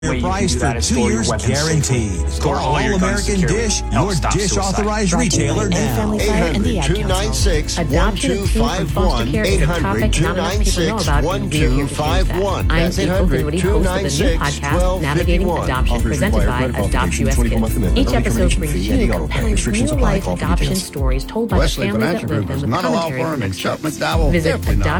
Your price for 2 years guaranteed. Call All-American Dish, your dish authorized retailer now. 800-296-1251. 800-296-1251. That's 800-296-1251. Navigating Adoption, presented by Adopt US Kids. Each episode brings you compelling real-life adoption stories told by the families that live them with commentary from experts. Visit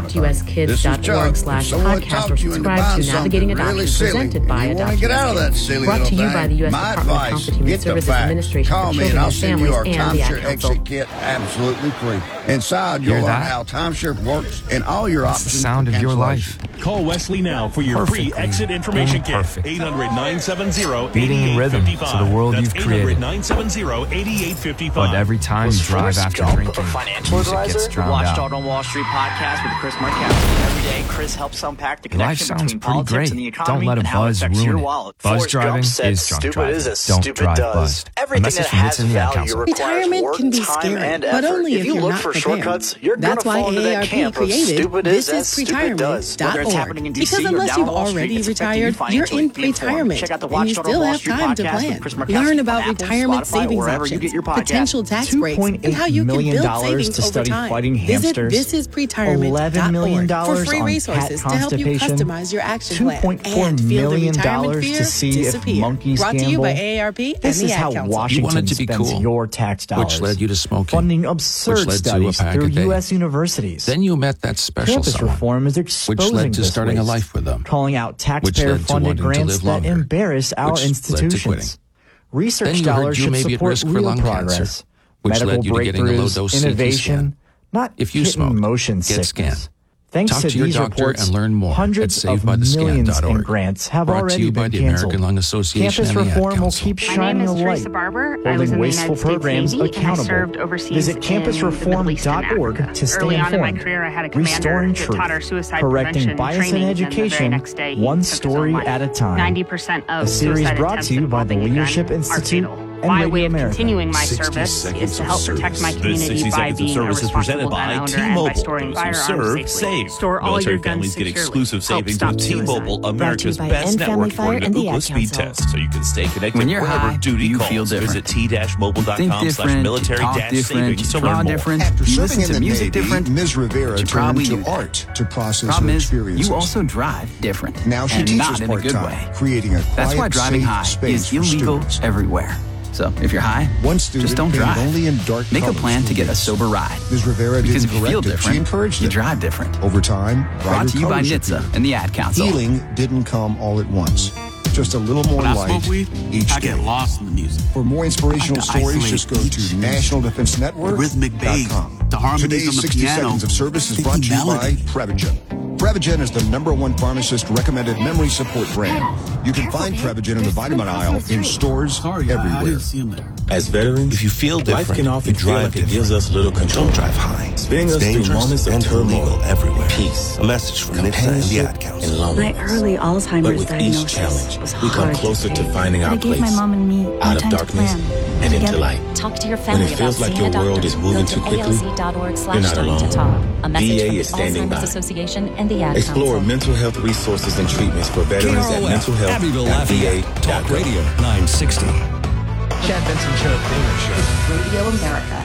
adoptuskids.org/podcast or subscribe to Navigating Adoption, presented by Adopt US Kids. Brought to you by the U.S. Department of Health and Human Services Administration for Children and Families and the Ad Council. Kit absolutely free. Inside, you'll learn how timeshare works and all your options. It's the sound of your life. Call Wesley now for your free exit information kit. 800-970-8855. Beating in rhythm to the world you've created. 800-970-8855. But every time you drive after drinking, financial music advisor? gets drowned Watch out. Start on Wall Street podcast with Chris Markowski. Every day, Chris helps unpack the Life connection sounds between pretty politics great. and the economy Don't let a and how it buzz affects ruin your it. wallet. Buzz Forrest driving Gump said, is drunk "Stupid driving. is as Don't stupid drive does." buzzed. A Everything message that from has Nitsa and the Ad value Council. requires Retirement work, can be time, scary, and but effort. only if you you're look not for prepared. shortcuts, you're going That's to why fall into that AARP camp of created stupid This is as stupid does. Whether it's happening in Because DC or unless down you've on Wall Street, already it's affecting you retired, you're financially. in Be informed. retirement, Check out the and Watch you Start on still Wall have Street time to podcast plan. with Chris Markowski Learn on about Apple, retirement Spotify, savings wherever you options, get your podcasts. potential tax breaks, and how you can build savings to over study time. fighting Visit hamsters, thisispretirement.org $11 million for free on resources cat to help you constipation, customize your action plan $2.4 and feel the million retirement fear to see if disappear. monkeys Brought to you by gamble. AARP and This the is Ad how Council. Washington You wanted to be spends cool, your tax dollars. which led you to smoking, funding absurd which led to a studies pack through a day. U.S. universities. Then you met that special Campus someone, reform is which exposing led to this starting a waste, life with them, calling out which led to taxpayer-funded wanting to grants live that longer, embarrass our which led to quitting. institutions. Then Research you heard dollars you should may be at support risk for real lung progress, cancer, which medical led you to getting a breakthroughs, low-dose CT innovation, scan. not If you hit and smoke, motion get sickness. scanned. Thanks Talk to to your these doctor reports, and learn more at hundreds of millions in SavedByTheScan.org. grants have Brought to already you by been the canceled. American Lung Association Campus and the Ad reform will Council. keep My name shining is a light, Teresa Barber. I was holding in the wasteful United States programs Navy, and I accountable. served overseas Visit in the Middle East and campusreform.org Africa. to stay Early on in my informed. career, I had a commander Restoring who truth, taught our suicide correcting prevention bias in training, and the very education, next day, he one took his own story life. at a time. 90% of A series suicide brought attempts to you by the involving a gun Leadership are Institute fatal. and My Radio way of America. continuing my 60 service seconds is to of help service. protect my This community 60 by Seconds of being a Service is presented responsible gun by owner and by T-Mobile. storing Those who firearms serve, safely. save. Store all Military your guns families get securely. exclusive Help savings stop with suicide. T-Mobile, America's by best End Family network for Fire an and the Ookla Ad speed Council. test, so you can stay connected When you're wherever high, duty you calls. feel different. Visit Think different, talk different, t-mobile.com/military-savings to draw learn more. different, After you serving listen in to the music Navy, different. Ms. Rivera but you turned probably to knew that. art to process Problem her is, experiences. you also drive different. Now she and teaches not in a good part-time, way. creating a That's why quiet, driving safe high space is for illegal students. everywhere. So if you're high, One student just don't painted drive. only in dark Make a colors plan for to get a weeks. sober ride. Ms. Rivera Because didn't if you feel correct it. different, She encouraged you it. drive different. Over time, Brought brighter to you by colors NHTSA appeared. and the Ad Council. Healing didn't come all at once. Just a little more When I light smoke weed, each I day. get lost in the music. For more inspirational I like to stories, isolate just go each to nationaldefensenetwork.com. rhythmic bass, the harmonies Today's on the 60 piano, Seconds of Service is the brought to you by melody. Prevagen. Prevagen is the #1 pharmacist-recommended memory support brand. You can find Prevagen in the vitamin aisle in stores Sorry, I everywhere. didn't see him there. As veterans, If you feel different, life can often you feel drive like it different. gives us little control. Don't drive high. Spinning us through Dangerous moments of and turmoil, illegal everywhere. peace, A message from NHTSA and the companionship, Ad Council. and loneliness. My early Alzheimer's But with each diagnosis challenge, was we come hard closer to take. finding But our it gave my place mom and me out of time to darkness plan. and into Together. light. Talk to your When family it feels about like seeing your a world doctor. is moving Go to too quickly, you're not ALZ.org/study alone. to talk. A message VA from is standing Alzheimer's by. Association and the Ad Explore Council. mental health resources and treatments for veterans at Abbeville, Lafayette. Talk mentalhealth.va.gov. Radio 960. Radio America.